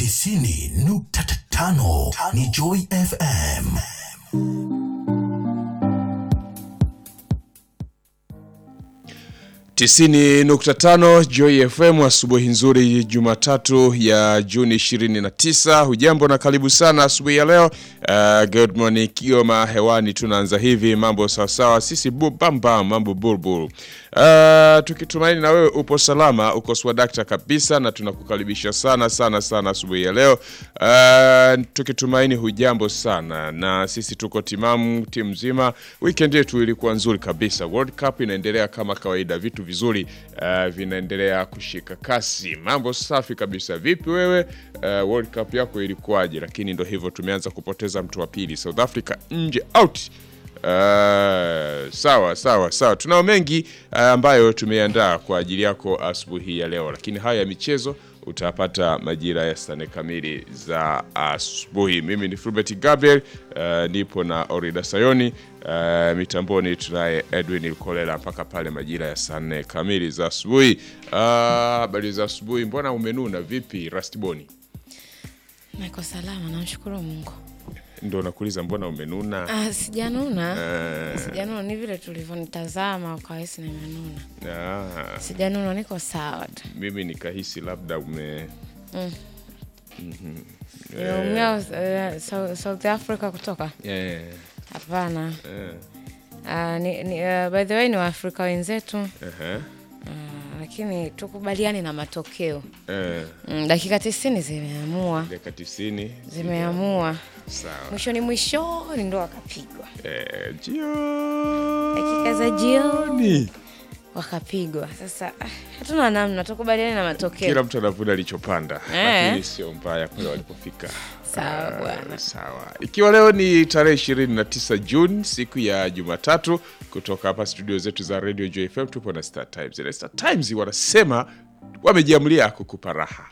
90.5 ni Joy FM. Tisini nukta tano Joy FM, asubuhi nzuri Jumatatu ya Juni 29. Hujambo na karibu sana asubuhi ya leo. Good morning Kioma, hewani tunaanza hivi, mambo sawa sisi bamba, mambo bulbul. Tukitumaini na wewe upo salama, uko swadakta kabisa, na tunakukaribisha sana asubuhi ya leo. Tukitumaini hujambo sana, na sisi tuko timamu, timu nzima. Weekend yetu ilikuwa nzuri kabisa. World Cup inaendelea kama kawaida, vitu vizuri vinaendelea kushika kasi. Mambo safi kabisa. Vipi wewe, World Cup yako ilikuwaje? Lakini ndo hivyo, tumeanza kupoteza mtu wa pili, South Africa nje, out. Sawa. Tunao mengi ambayo tumeandaa kwa ajili yako asubuhi ya leo, lakini haya ya michezo utapata majira ya saa kamili za asubuhi. Mimi ni Fulbert Gabriel, nipo na Orida Sayoni, mitamboni tunaye Edwin Ilkolela mpaka pale majira ya saa kamili za asubuhi. Habari za asubuhi, mbona umenuna vipi Rastiboni? Niko salama, namshukuru Mungu. Ndio nakuuliza mbona umenuna? Sijanuna, ni vile tulivyonitazama ukahisi nimenuna. Sijanuna, niko sawa tu. Mimi nikahisi labda South Africa kutoka? Hapana. By the way ni Waafrika wenzetu. Lakini tukubaliane na matokeo. Dakika 90 zimeamua. Dakika 90 zimeamua. Sawa. Mwishoni ndo wakapigwa. Jioni. Dakika za jioni wakapigwa. Sasa hatuna namna, tukubaliane na matokeo. Kila mtu anavuna alichopanda. Lakini sio mbaya pale walipofika. Sawa bwana. Sawa. Ikiwa leo ni tarehe 29 June, siku ya Jumatatu, kutoka hapa studio zetu za Radio Joy FM tupo na Star Times. Na Star Times wanasema wamejiamulia kukupa raha.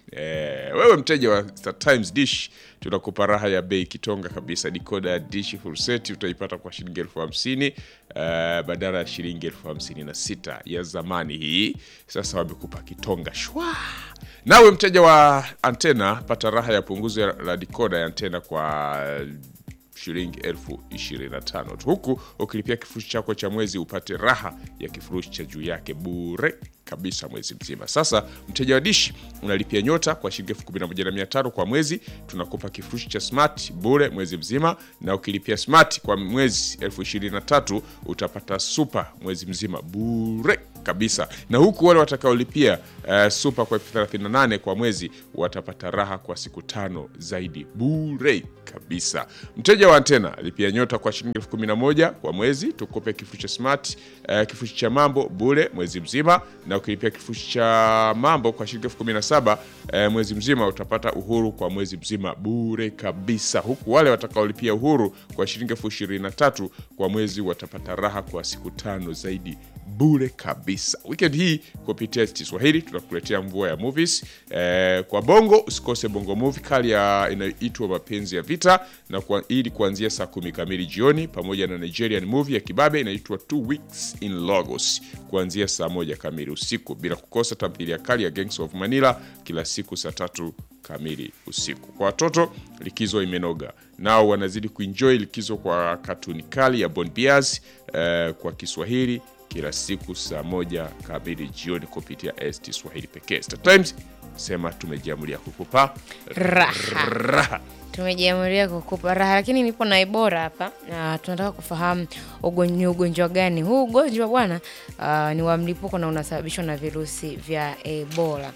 Wewe mteja wa Star Times Dish, tunakupa raha ya bei kitonga kabisa. Decoder ya Dish full set utaipata kwa shilingi 50,000 badala ya shilingi 56,000 ya zamani hii. Sasa wamekupa kitonga shwa. Nawe mteja wa antena, pata raha ya punguzo la decoder ya antena kwa shilingi 25,000 tu, huku ukilipia kifurushi chako cha mwezi upate raha ya kifurushi cha juu yake bure kabisa mwezi mzima. Sasa mteja wa Dish unalipia nyota kwa shilingi 11,500 kwa mwezi, tunakupa kifurushi cha smart bure mwezi mzima, na ukilipia smart kwa mwezi 23,000 utapata super mwezi mzima bure kabisa. Na huku wale watakaolipia super kwa 38 kwa mwezi watapata raha kwa siku 5 zaidi bure kabisa. Mteja wa antena lipia nyota kwa shilingi 11,000 kwa mwezi, tukupe kifurushi cha smart, kifurushi cha mambo bure mwezi mzima, na ukilipia kifurushi cha mambo kwa shilingi 17,000 mwezi mzima utapata uhuru kwa mwezi mzima bure kabisa. Huku wale watakaolipia uhuru kwa shilingi 23,000 kwa mwezi watapata raha kwa siku 5 zaidi bure kabisa. Weekend hii kupitia Kiswahili tunakuletea mvua ya movies. Kwa Bongo usikose Bongo Movie kali inayoitwa Mapenzi ya Vita, na ili kuanzia saa 10 kamili jioni, pamoja na Nigerian movie ya kibabe inaitwa 2 Weeks in Lagos kuanzia saa 1 kamili usiku, bila kukosa tamthilia kali ya Gangs of Manila kila siku saa 3 kamili usiku. Kwa watoto likizo imenoga, nao wanazidi kuenjoy likizo kwa katuni kali ya Bon Bias kwa Kiswahili kila siku saa 1 kamili jioni kupitia ST Swahili pekee. Star Times sema tumejiamulia kukupa raha. Tumejiamulia kukupa raha, lakini nipo na Ebola hapa na tunataka kufahamu ugonjwa gani. Huu ugonjwa bwana ni wa mlipuko na unasababishwa na virusi vya Ebola.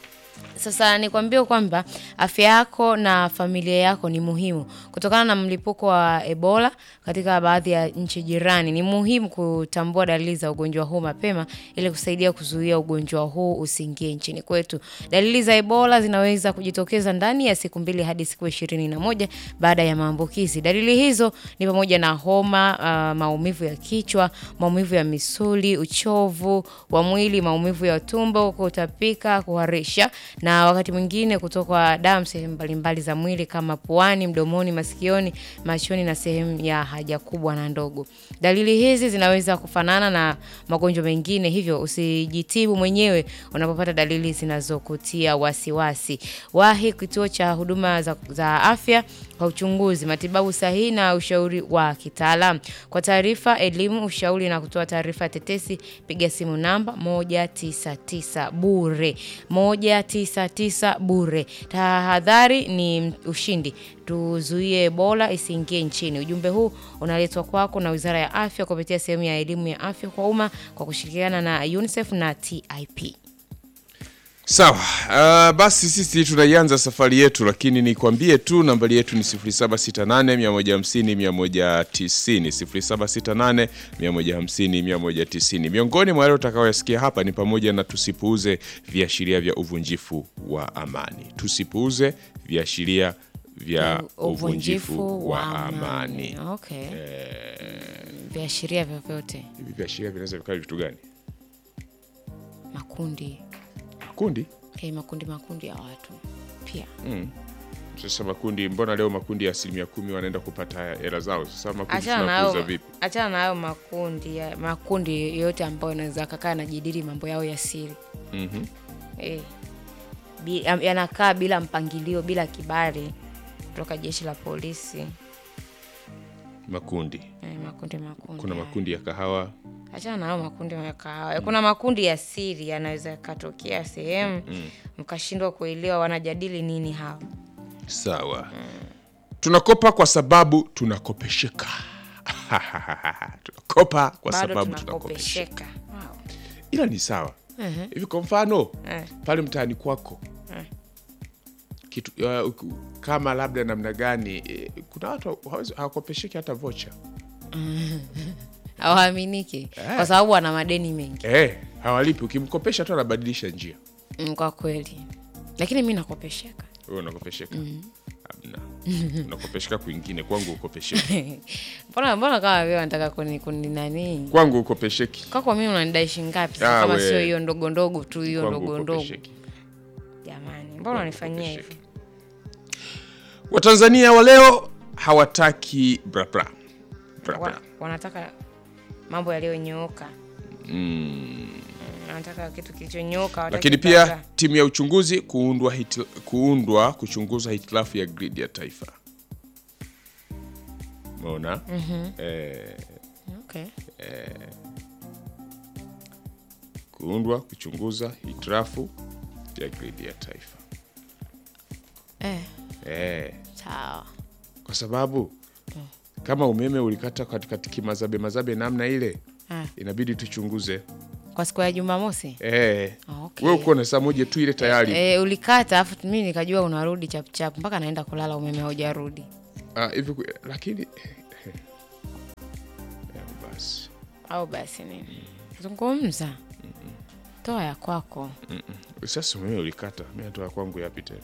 Sasa nikwambie kwamba afya yako na familia yako ni muhimu. Kutokana na mlipuko wa Ebola katika baadhi ya nchi jirani, ni muhimu kutambua dalili za ugonjwa huu mapema ili kusaidia kuzuia ugonjwa huu usiingie nchini kwetu. Dalili za Ebola zinaweza kujitokeza ndani ya siku 2 hadi siku 21 baada ya maambukizi. Dalili hizo ni pamoja na homa, maumivu ya kichwa, maumivu ya misuli, uchovu wa mwili, maumivu ya tumbo, kutapika, kuharisha na na wakati mwingine kutokwa damu sehemu mbalimbali za mwili kama puani, mdomoni, masikioni, machoni na sehemu ya haja kubwa na ndogo. Dalili hizi zinaweza kufanana na magonjwa mengine, hivyo usijitibu mwenyewe unapopata dalili zinazokutia wasiwasi. Wahi kituo cha huduma za afya kwa uchunguzi, matibabu sahihi na ushauri wa kitaalamu. Kwa taarifa, elimu, ushauri na kutoa taarifa tetesi, piga simu namba 199 bure. 199 bure. Tahadhari ni ushindi. Tuzuie Ebola isiingie nchini. Ujumbe huu unaletwa kwako na Wizara ya Afya kupitia sehemu ya elimu ya afya kwa umma kwa kushirikiana na UNICEF na TIP. Sawa, basi sisi tunaianza safari yetu, lakini nikwambie tu nambari yetu ni 0768150190, 0768150190. Miongoni mwa yale utakayoyasikia hapa ni pamoja na tusipuuze viashiria vya uvunjifu wa amani. Tusipuuze viashiria vya uvunjifu wa amani. Okay. Viashiria vyovyote. Hivi viashiria vinaweza vikawa vitu gani? Makundi. Makundi ya watu pia. Sasa makundi, mbona leo makundi ya 10% wanaenda kupata hela zao? Sasa makundi tunakuza vipi? Achana na hayo makundi yote ambayo yanaweza kukaa na jidili mambo yao ya siri. Yanakaa bila mpangilio, bila kibali kutoka jeshi la polisi. Makundi. Makundi. Kuna makundi ya kahawa. Achana na hayo makundi ya kahawa. Kuna makundi ya siri yanaweza katokea sehemu mkashindwa kuelewa wanajadili nini hao. Sawa. Tunakopa kwa sababu tunakopesheka. Tunakopa kwa sababu tunakopesheka. Wow. Ila ni sawa. Hivi kwa mfano pale mtaani kwako kitu kama labda namna gani, kuna watu hawakopesheki hata vocha. Hawaaminiki kwa sababu wana madeni mengi. Hawalipi, ukimkopesha tu anabadilisha njia. Kwa kweli. Lakini mimi nakopesheka. Wewe unakopesheka? Hamna. Unakopesheka kwingine, kwangu ukopesheki. Mbona kama wewe unataka kuni nani? Kwangu ukopesheki. Kwako mimi unanidai shilingi ngapi kama sio hiyo ndogo tu, hiyo ndogo. Jamani, mbona unanifanyia hivi? Watanzania wa leo hawataki bra. Wanataka mambo yaliyonyooka. Wanataka kitu kilichonyooka. Lakini pia timu ya uchunguzi kuundwa kuchunguza hitilafu ya grid ya taifa. Umeona? Okay. Kuundwa kuchunguza hitilafu ya grid ya taifa. Sawa. Kwa sababu kama umeme ulikata katika kimazabe namna ile, inabidi tuchunguze. Kwa siku ya Jumamosi? Okay. Wewe uko na saa moja tu ile tayari. Ulikata afu mimi nikajua unarudi chap mpaka naenda kulala umeme haujarudi. Hivi lakini basi nini? Zungumza. Toa ya kwako. Sasa umeme ulikata, mimi natoa kwangu yapi tena?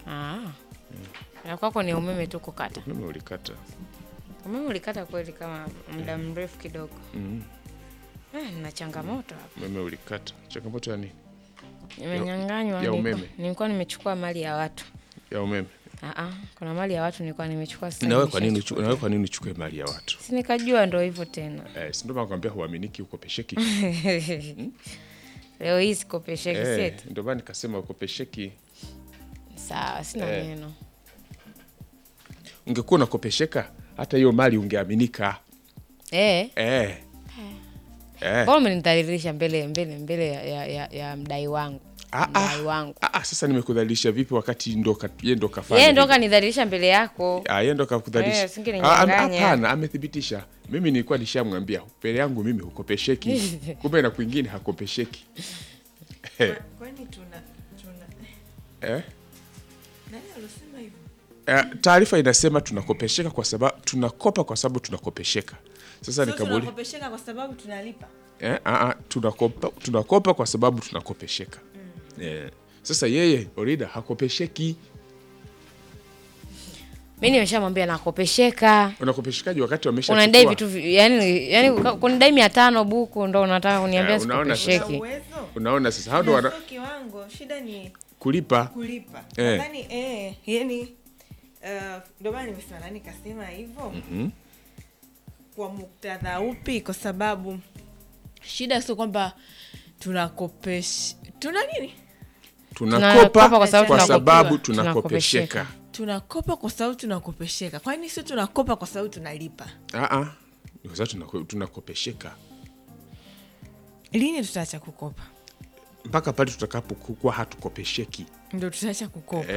Ya kwako ni umeme tu kukata. Umeme ulikata. Umeme ulikata kweli kama muda mrefu kidogo. Na changamoto hapa. Umeme ulikata. Changamoto ya nini? Nimenyang'anywa. Ya umeme. Nilikuwa nimechukua mali ya watu. Ya umeme. Kuna mali ya watu nilikuwa nimechukua sasa. Na wewe kwa nini uchukue mali ya watu? Si nikajua ndio hivyo tena. Si ndio nakwambia huaminiki, ukopesheki. Leo hii sikopesheki seti. Ndio maana nikasema ukopesheki. Sawa, sina neno. Ungekuwa unakopesheka hata hiyo mali ungeaminika. Mbona mnanidhalilisha mbele ya mdai wangu? Sasa nimekudhalilisha vipi wakati ndo kafanya? Yeye ndo kanidhalilisha mbele yako. Yeye ndo kakudhalilisha. Hapana, amethibitisha. Mimi nilikuwa nishamwambia mbele yangu mimi hukopesheki. Kumbe na kwingine hakopesheki. Kwani tuna nani alosema hivyo? Taarifa inasema tunakopesheka kwa sababu tunakopa kwa sababu tunakopesheka. Sasa nikabuli. Tunakopesheka kwa sababu tunalipa. Tunakopa kwa sababu tunakopesheka. Sasa yeye Orida hakopesheki. Mimi nimeshamwambia nakopesheka. Unakopeshekaje wakati wameshachukua? Unadai vitu yani kunidai 500 buku ndo unataka kuniambia sikopesheki. Unaona sasa hao ndo kiwango, shida ni kulipa. Nadhani yani ndio maana nimesema nani kasema hivyo. Kwa muktadha upi? Kwa sababu shida sio kwamba tunakopesha. Tuna nini? Tunakopa kwa sababu tunakopesheka. Tunakopa kwa sababu tunakopesheka. Kwa nini sio tunakopa kwa sababu tunalipa? Kwa sababu tunakopesheka. Lini tutaacha kukopa? Mpaka pale tutakapokuwa hatukopesheki. Ndio tutaacha kukopa.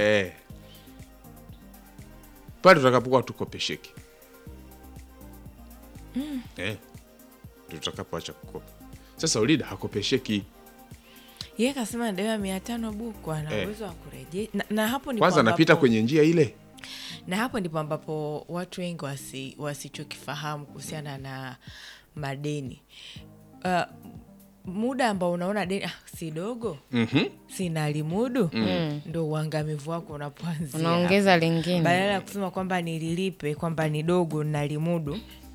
Pale tutakapokuwa hatukopesheki. Ndio tutakapoacha kukopa. Sasa Ulida hakopesheki. Yeye kasema ndio 500 buku ana uwezo wa kurejea. Na hapo ndipo kwanza anapita kwenye njia ile. Na hapo ndipo ambapo watu wengi wasichokifahamu kuhusiana na madeni. Muda ambao unaona deni si dogo, sina limudu, ndio uangamivu wako unapoanzia. Unaongeza lingine. Badala ya kusema kwamba nililipe kwamba ni dogo na limudu,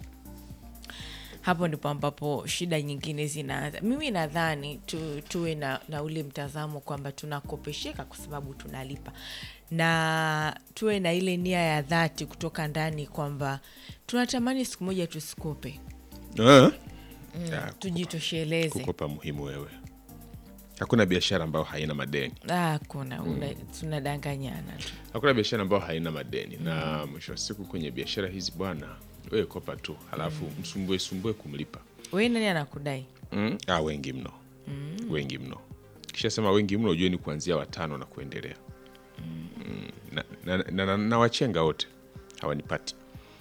hapo ndipo ambapo shida nyingine zinaanza. Mimi nadhani tuwe na ule mtazamo kwamba tunakopesheka kwa sababu tunalipa. Na tuwe na ile nia ya dhati kutoka ndani kwamba tunatamani siku moja tusikope. Tujitosheleze. Kukopa muhimu wewe. Hakuna biashara ambayo haina madeni. Kuna tunadanganyana tu. Hakuna biashara ambayo haina madeni. Na mwisho wa siku kwenye biashara hizi bwana, wewe kopa tu, halafu msumbue kumlipa. Wewe nani anakudai? Wengi mno. Wengi mno. Kisha sema wengi mno ujue ni kuanzia 5 na kuendelea. Na wachenga wote hawanipati.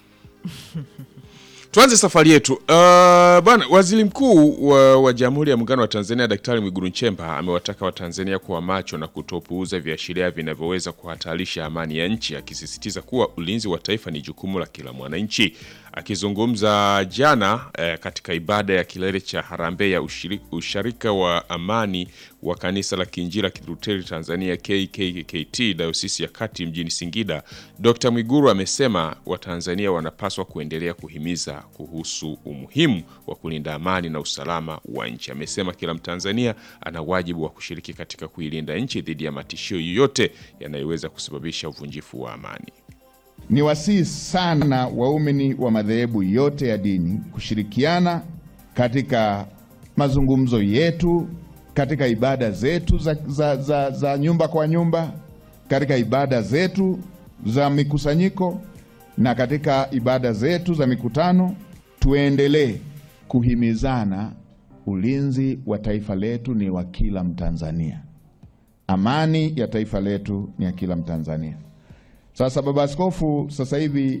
Tuanze safari yetu. Bwana Waziri Mkuu wa Jamhuri ya Muungano wa Tanzania Daktari Mwigulu Nchemba amewataka Watanzania kuwa macho na kutopuuza viashiria vinavyoweza kuhatarisha amani ya nchi, akisisitiza kuwa ulinzi wa taifa ni jukumu la kila mwananchi. Akizungumza jana katika ibada ya kilele cha harambee ya usharika wa amani wa Kanisa la Kiinjili Kilutheri Tanzania KKKT Dayosisi ya Kati mjini Singida, Dr. Mwigulu amesema Watanzania wanapaswa kuendelea kuhimiza kuhusu umuhimu wa kulinda amani na usalama wa nchi. Amesema kila Mtanzania ana wajibu wa kushiriki katika kuilinda nchi dhidi ya matishio yoyote yanayoweza kusababisha uvunjifu wa amani. Ni wasihi sana waumini wa madhehebu yote ya dini kushirikiana katika mazungumzo yetu, katika ibada zetu za nyumba kwa nyumba, katika ibada zetu za mikusanyiko na katika ibada zetu za mikutano. Tuendelee kuhimizana. Ulinzi wa taifa letu ni wa kila Mtanzania. Amani ya taifa letu ni ya kila Mtanzania. Sasa Baba Askofu, sasa hivi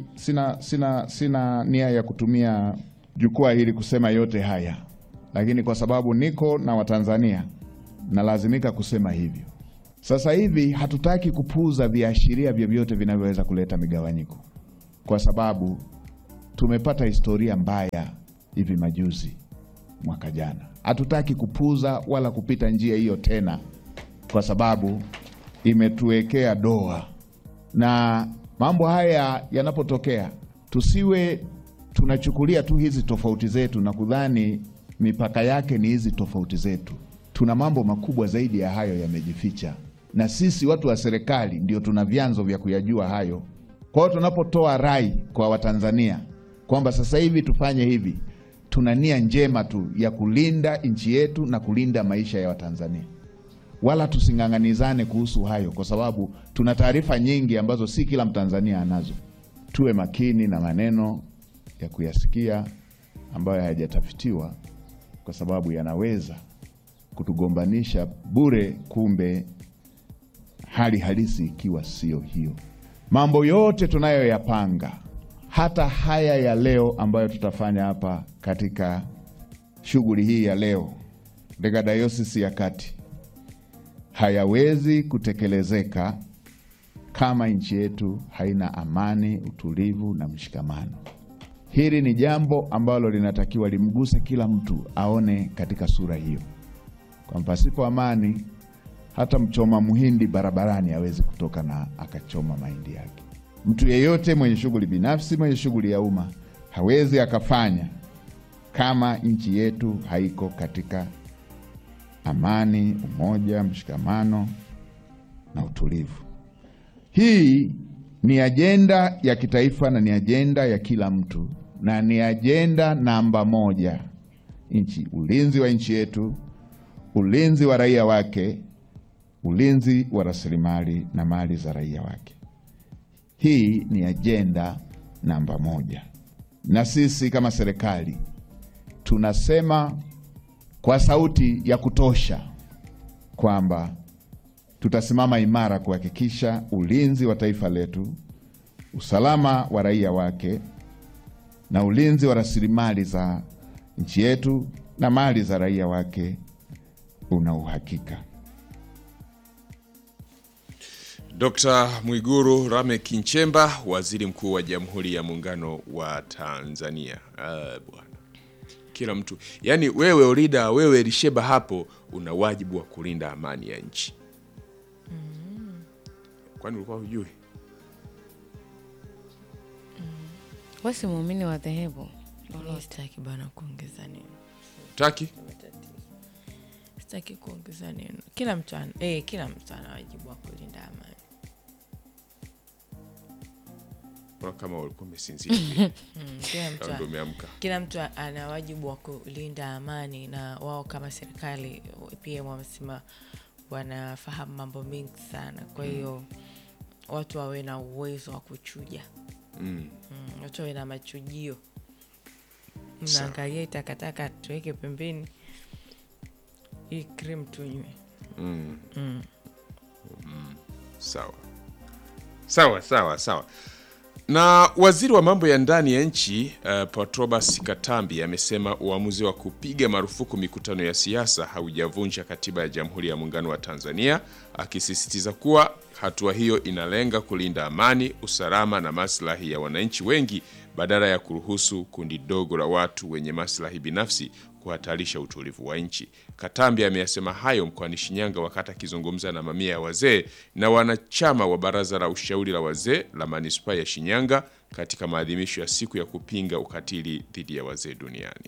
sina nia ya kutumia jukwaa hili kusema yote haya, lakini kwa sababu niko na Watanzania na lazimika kusema hivyo. Sasa hivi hatutaki kupuuza viashiria vyovyote vinavyoweza kuleta migawanyiko, kwa sababu tumepata historia mbaya hivi majuzi mwaka jana. Hatutaki kupuuza wala kupita njia hiyo tena, kwa sababu imetuwekea doa. Na mambo haya yanapotokea, tusiwe tunachukulia tu hizi tofauti zetu na kudhani mipaka yake ni hizi tofauti zetu. Tuna mambo makubwa zaidi ya hayo yamejificha, na sisi watu wa serikali ndio tuna vyanzo vya kuyajua hayo. Kwa hiyo tunapotoa rai kwa Watanzania kwamba sasa hivi tufanye hivi, tuna nia njema tu ya kulinda nchi yetu na kulinda maisha ya Watanzania. Wala tusing'ang'anizane kuhusu hayo, kwa sababu tuna taarifa nyingi ambazo si kila Mtanzania anazo. Tuwe makini na maneno ya kuyasikia ambayo hayajatafitiwa, kwa sababu yanaweza kutugombanisha bure, kumbe hali halisi ikiwa sio hiyo. Mambo yote tunayoyapanga, hata haya ya leo ambayo tutafanya hapa katika shughuli hii ya leo katika Dayosisi ya Kati, hayawezi kutekelezeka kama nchi yetu haina amani, utulivu na mshikamano. Hili ni jambo ambalo linatakiwa limguse kila mtu aone katika sura hiyo. Kwa pasipo amani, hata mchoma muhindi barabarani hawezi kutoka na akachoma mahindi yake. Mtu yeyote mwenye shughuli binafsi, mwenye shughuli ya umma, hawezi akafanya kama nchi yetu haiko katika amani, umoja, mshikamano na utulivu. Hii ni ajenda ya kitaifa na ni ajenda ya kila mtu na ni ajenda namba moja. Ulinzi wa nchi yetu, ulinzi wa raia wake, ulinzi wa rasilimali na mali za raia wake. Hii ni ajenda namba moja. Na sisi kama serikali tunasema kwa sauti ya kutosha kwamba tutasimama imara kuhakikisha ulinzi wa taifa letu, usalama wa raia wake na ulinzi wa rasilimali za nchi yetu na mali za raia wake una uhakika. Dr. Mwigulu Lameck Nchemba, Waziri Mkuu wa Jamhuri ya Muungano wa Tanzania. Bwana. Kila mtu, yani wewe Olida, wewe Elisheba hapo una wajibu wa kulinda amani ya nchi. Kwani ulikuwa hujui? Wewe si muumini wa dhehebu? Sitaki bana kuongeza neno. Taki? Sitaki kuongeza neno. Kila mtu ana wajibu wa kulinda amani. Kama ulikuwa umesinzia. Kila mtu ana wajibu wa kulinda amani, na wao kama serikali pia wamesema wanafahamu mambo mengi sana. Kwa hiyo watu wawe na uwezo wa kuchuja. Watu wawe na machujio. Mnaangalia takataka tuweke pembeni, hii cream tunywe. Sawa. Na waziri wa mambo ya ndani ya nchi Patrobas Katambi amesema uamuzi wa kupiga marufuku mikutano ya siasa haujavunja katiba ya Jamhuri ya Muungano wa Tanzania, akisisitiza kuwa hatua hiyo inalenga kulinda amani, usalama na maslahi ya wananchi wengi badala ya kuruhusu kundi dogo la watu wenye maslahi binafsi kuhatarisha utulivu wa nchi. Katambi ameyasema hayo mkoani Shinyanga wakati akizungumza na mamia ya wazee na wanachama wa Baraza la Ushauri la Wazee la Manispaa ya Shinyanga katika maadhimisho ya siku ya kupinga ukatili dhidi ya wazee duniani.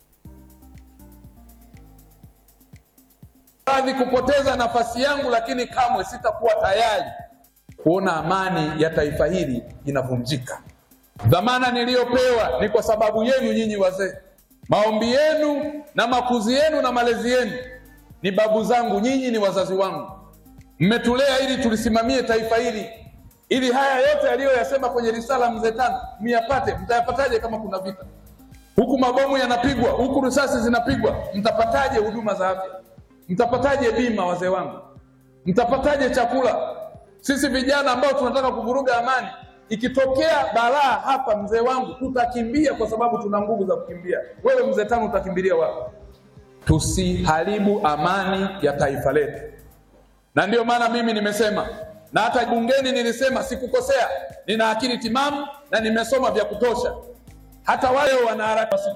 Radhi kupoteza nafasi yangu, lakini kamwe sitakuwa tayari kuona amani ya taifa hili inavunjika. Dhamana niliyopewa ni kwa sababu yenu nyinyi wazee. Maombi yenu na makuzi yenu na malezi yenu ni babu zangu, nyinyi ni wazazi wangu. Mmetulea ili tulisimamie taifa hili, ili haya yote aliyoyasema kwenye risala mzee Tano miyapate. Mtayapataje kama kuna vita? Huku mabomu yanapigwa, huku risasi zinapigwa, mtapataje huduma za afya? Mtapataje bima wazee wangu? Mtapataje chakula? Sisi vijana ambao tunataka kuvuruga amani, ikitokea balaa hapa mzee wangu, tutakimbia kwa sababu tuna nguvu za kukimbia. Wewe mzee Tano utakimbilia wapi? Tusiharibu amani ya taifa letu. Na ndio maana mimi nimesema, na hata bungeni nilisema, sikukosea. Nina akili timamu na nimesoma vya kutosha. Hata wale wanaharakati